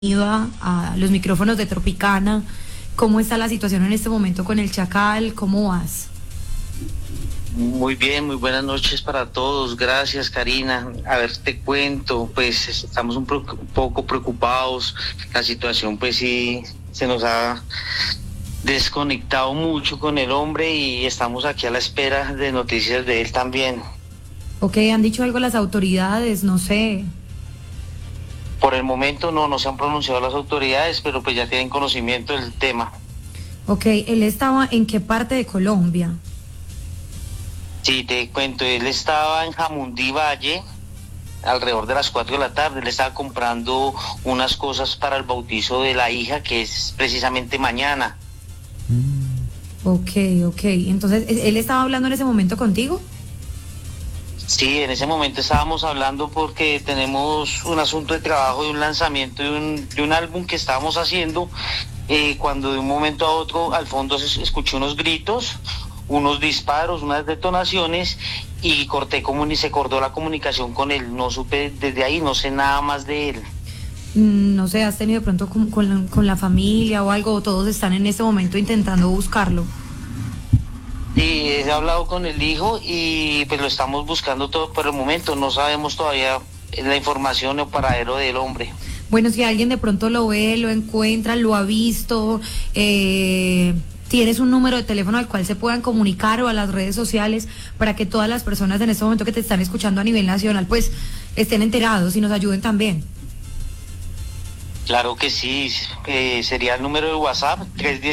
a los micrófonos de Tropicana. ¿Cómo está la situación en este momento con el Chacal? ¿Cómo vas? Muy bien, muy buenas noches para todos. Gracias, Karina. A ver, te cuento, pues estamos un poco preocupados. La situación, pues sí, se nos ha desconectado mucho con el hombre y estamos aquí a la espera de noticias de él también. Ok, ¿han dicho algo las autoridades? No sé. Por el momento no se han pronunciado las autoridades, pero pues ya tienen conocimiento del tema. Ok, ¿él estaba en qué parte de Colombia? Sí, te cuento, él estaba en Jamundí Valle, alrededor de las 4 de la tarde. Él estaba comprando unas cosas para el bautizo de la hija, que es precisamente mañana. Ok. Entonces, ¿él estaba hablando en ese momento contigo? Sí, en ese momento estábamos hablando porque tenemos un asunto de trabajo, de un lanzamiento de un álbum que estábamos haciendo, cuando de un momento a otro al fondo se escuchó unos gritos, unos disparos, unas detonaciones, y se cortó la comunicación con él. No supe desde ahí, no sé nada más de él. No sé, ¿has tenido de pronto con la familia o algo? ¿O todos están en este momento intentando buscarlo? Sí, he hablado con el hijo y pues lo estamos buscando todo por el momento. No sabemos todavía la información o paradero del hombre. Bueno, si alguien de pronto lo ve, lo encuentra, lo ha visto, tienes un número de teléfono al cual se puedan comunicar, o a las redes sociales, para que todas las personas en este momento que te están escuchando a nivel nacional pues estén enterados y nos ayuden también. Claro que sí, sería el número de WhatsApp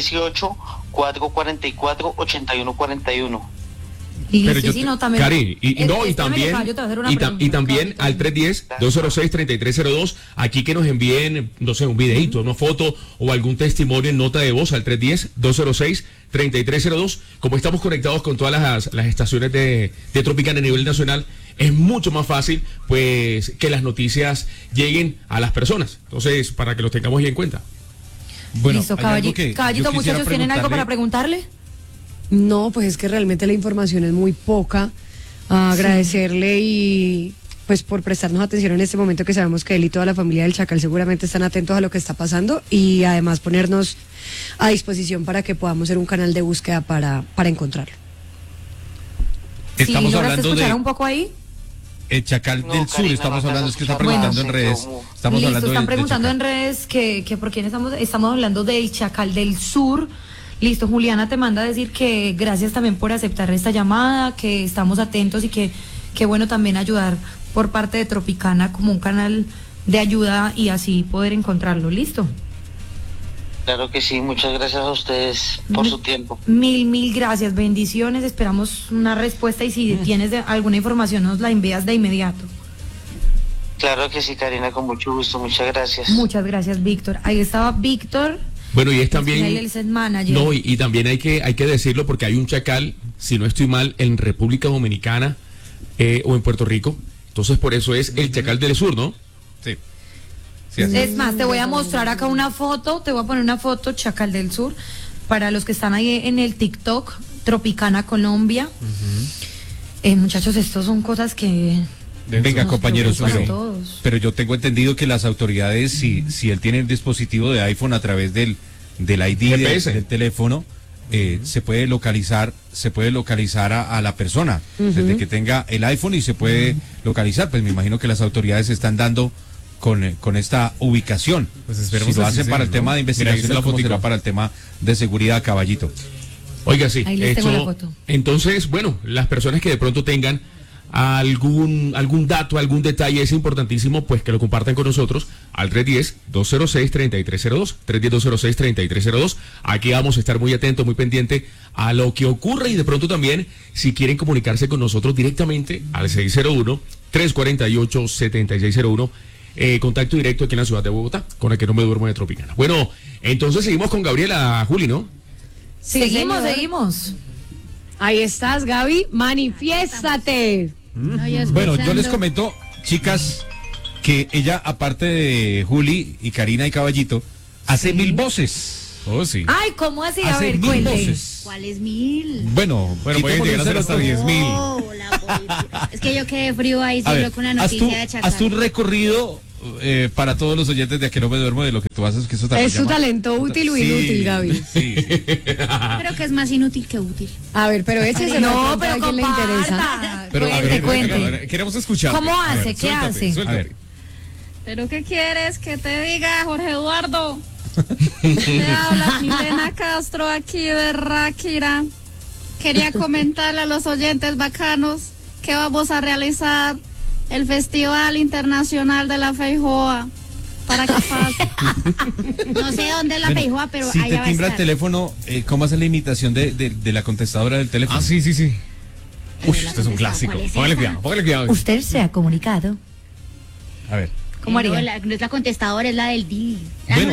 318-444-8141. Pero yo, sí, no, también, Cari, y también al 310-206-3302, aquí que nos envíen, no sé, un videito, una foto o algún testimonio en nota de voz al 310-206-3302. Como estamos conectados con todas las estaciones de Tropicana a nivel nacional, es mucho más fácil pues que las noticias lleguen a las personas. Entonces, para que lo tengamos ya en cuenta. Bueno, listo, Caballito, muchachos, ¿tienen algo para preguntarle? No, pues es que realmente la información es muy poca. Agradecerle y pues por prestarnos atención en este momento, que sabemos que él y toda la familia del Chacal seguramente están atentos a lo que está pasando, y además ponernos a disposición para que podamos ser un canal de búsqueda para encontrarlo. Estamos hablando de un poco ahí. El Chacal del Sur, Karina, estamos hablando, es que están preguntando en redes. Están preguntando en redes que por quién estamos hablando del Chacal del Sur. Listo, Juliana te manda a decir que gracias también por aceptar esta llamada, que estamos atentos y que bueno también ayudar por parte de Tropicana como un canal de ayuda y así poder encontrarlo. ¿Listo? Claro que sí, muchas gracias a ustedes por su tiempo. Mil gracias, bendiciones, esperamos una respuesta, y si tienes alguna información nos la envías de inmediato. Claro que sí, Karina, con mucho gusto, muchas gracias. Muchas gracias, Víctor. Ahí estaba Víctor. Bueno, y es también, el set manager. No, y también hay que decirlo, porque hay un Chacal, si no estoy mal, en República Dominicana o en Puerto Rico. Entonces, por eso es el Chacal del Sur, ¿no? Sí. Es más, te voy a mostrar acá una foto, te voy a poner una foto, Chacal del Sur, para los que están ahí en el TikTok, Tropicana Colombia. Muchachos, estos son cosas que... Venga, compañeros, pero yo tengo entendido que las autoridades, si él tiene el dispositivo de iPhone a través del ID del teléfono, se puede localizar a la persona, desde que tenga el iPhone, y se puede localizar. Pues me imagino que las autoridades están dando con esta ubicación. Pues esperemos si lo hacen para el tema de investigación, como será para el tema de seguridad, Caballito. Oiga, sí, ahí les tengo la foto. Entonces, bueno, las personas que de pronto tengan algún dato, algún detalle, es importantísimo pues que lo compartan con nosotros al 310-206-3302, 310-206-3302. Aquí vamos a estar muy atentos, muy pendientes a lo que ocurre, y de pronto también, si quieren comunicarse con nosotros directamente al 601-348-7601, contacto directo aquí en la ciudad de Bogotá, con el que no me duermo de Tropicana. Bueno, entonces seguimos con Gabriela, Juli, ¿no? Seguimos. Ahí estás, Gaby, manifiéstate. Bueno, yo les comento, chicas, que ella, aparte de Juli y Karina y Caballito, hace 1000 voces. Oh, sí. Ay, ¿cómo así? A hace ver, 1000 cuente. voces. ¿Cuáles 1000? Bueno, pueden llegar a ser hasta 10.000. Es que yo quedé frío ahí solo con la noticia de Chacal. Haz tu recorrido para todos los oyentes de Aquí no me duermo de lo que tú haces, que eso también Es su talento útil o inútil, Gaby. Sí. Creo que es más inútil que útil. A ver, pero échese No, a pero alguien le interesa. comparta. Pero a ver, Cuente. queremos escuchar. ¿Cómo hace? ¿Qué hace? A ver. ¿Pero qué quieres que te diga, Jorge Eduardo? Te habla Milena Castro aquí de Ráquira. Quería comentarle a los oyentes bacanos que vamos a realizar el Festival Internacional de la Feijoa. Para que pase. No sé dónde es la Feijoa, pero Si allá te va a timbra el estar. teléfono, ¿cómo hace la imitación de la contestadora del teléfono? Sí. Uy, esto es un clásico. ¿Cuál es Póngale esa? cuidado, póngale cuidado. Usted se ha comunicado. A ver. ¿Cómo haría? No es la contestadora, es la del Didi. Bueno,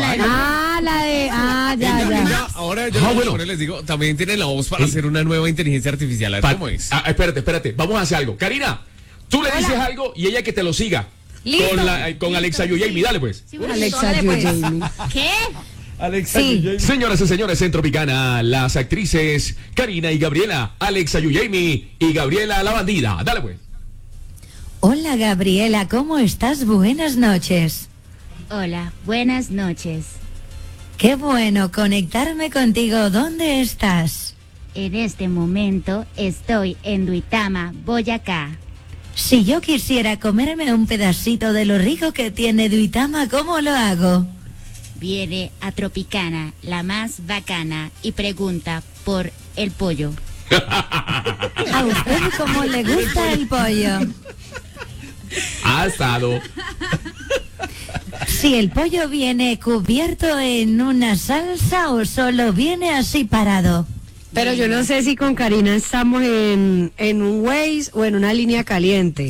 Ya. Ahora yo bueno. les digo, también tiene la voz para hacer una nueva inteligencia artificial. A ver cómo es. Espérate. Vamos a hacer algo. Karina, tú le dices algo y ella que te lo siga. ¿Listo? Con Alexa Yuyaymi, dale pues. Alexa Yuyaymi. ¿Qué? Alexa, Sí. Señoras y señores, en Tropicana, las actrices Karina y Gabriela, Alexa Yuyaymi y Gabriela la bandida. Dale pues. Hola Gabriela, ¿cómo estás? Buenas noches. Hola, buenas noches. Qué bueno conectarme contigo. ¿Dónde estás? En este momento estoy en Duitama, Boyacá. Si yo quisiera comerme un pedacito de lo rico que tiene Duitama, ¿cómo lo hago? Viene a Tropicana, la más bacana, y pregunta por el pollo. ¿A usted cómo le gusta el pollo? Asado. Si el pollo viene cubierto en una salsa o solo viene así parado. Pero yo no sé si con Karina estamos en un Waze o en una línea caliente.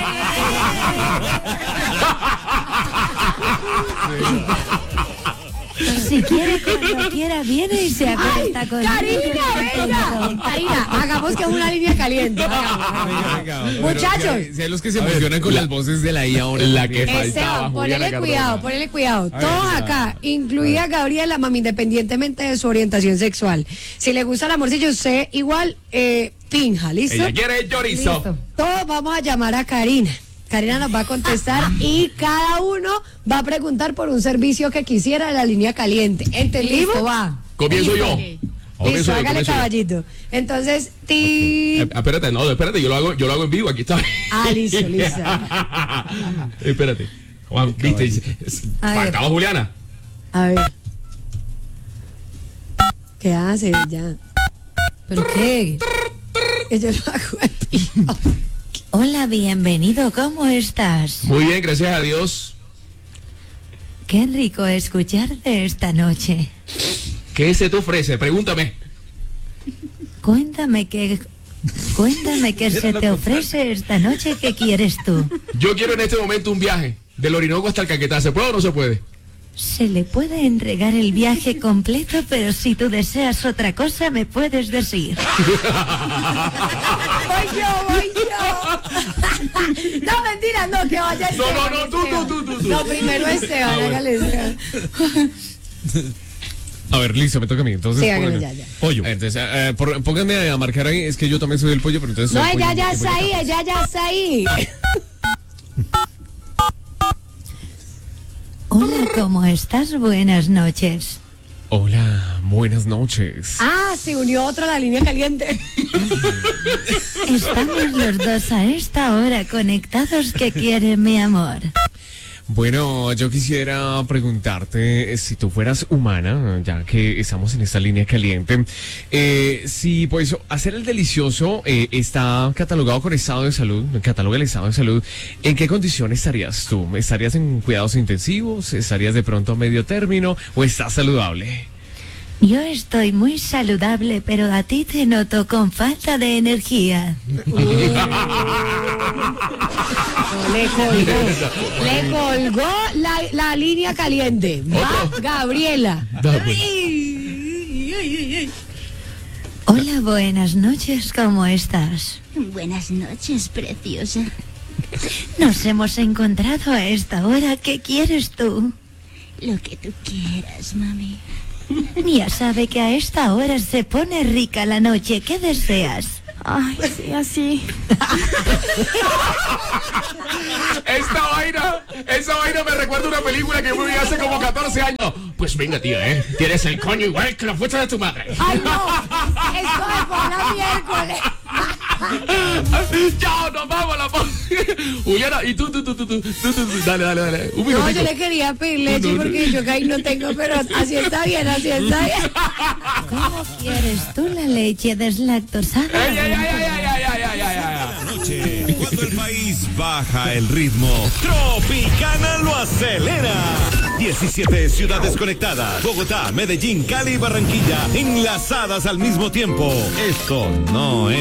Si quiere, cuando quiera, viene y se acuesta conmigo. Karina, hagamos que es una línea caliente. Muchachos. Si hay los que se emocionan con las voces de la IA ahora. La que faltaba, Esteban, Juliana Cardona. ponele cuidado. Todos acá, incluida Gabriela, mami, independientemente de su orientación sexual. Si le gusta el morcillo, usted igual finja, ¿listo? Ella quiere chorizo. Listo. Todos vamos a llamar a Karina. Karina nos va a contestar y cada uno va a preguntar por un servicio que quisiera en la línea caliente. ¿Entendimos? Listo, va. Comienzo yo. Listo, hágale comienzo yo. caballito. Entonces, ti. Espérate, yo lo hago en vivo, aquí está. Listo. Espérate. Juan, viste, A ver. faltaba Juliana. A ver. ¿Qué hace ya? ¿Pero qué? Yo lo hago a ti. Hola, bienvenido, ¿cómo estás? Muy bien, gracias a Dios. Qué rico escucharte esta noche. ¿Qué se te ofrece? Pregúntame. Cuéntame qué se te ofrece esta noche, ¿qué quieres tú? Yo quiero en este momento un viaje del Orinoco hasta el Caquetá. ¿Se puede o no se puede? Se le puede entregar el viaje completo, pero si tú deseas otra cosa, me puedes decir. Voy yo. No, mentira, no, que vaya Esteban. Tú. No, primero Esteban, hágale Esteban. A ver, listo, me toca a mí. Entonces, Sí, hágale, póngame. ya. Pollo. Entonces, pónganme a marcar ahí. Es que yo también soy el pollo, pero entonces. No, soy pollo, ella ya pollo está ahí. Hola, ¿cómo estás? Buenas noches. Hola, buenas noches. Se unió otro a la línea caliente. Estamos los dos a esta hora conectados. ¿Qué quiere mi amor? Bueno, yo quisiera preguntarte si tú fueras humana, ya que estamos en esta línea caliente, si pues hacer el delicioso está catalogado con estado de salud, cataloga el estado de salud, ¿en qué condición estarías tú? ¿Estarías en cuidados intensivos? ¿Estarías de pronto a medio término? ¿O estás saludable? Yo estoy muy saludable, pero a ti te noto con falta de energía. Le colgó la línea caliente. Va Gabriela. Hola, buenas noches, ¿cómo estás? Buenas noches, preciosa. Nos hemos encontrado a esta hora, ¿qué quieres tú? Lo que tú quieras, mami. Ya sabe que a esta hora se pone rica la noche, ¿qué deseas? Ay, sí, así. Esa vaina me recuerda una película que vi hace como 14 años. Pues venga, tía, tienes el coño igual que la fuerza de tu madre. Ay, no, esto me fue la miércoles. Chao, nos vamos, Juliana, y tú, dale. Un no, yo le quería pedir leche porque yo ahí no tengo, pero así está bien. ¿Cómo quieres tú la leche deslactosada? La noche, cuando el país baja el ritmo, Tropicana lo acelera. 17 ciudades conectadas: Bogotá, Medellín, Cali y Barranquilla, enlazadas al mismo tiempo. Esto no es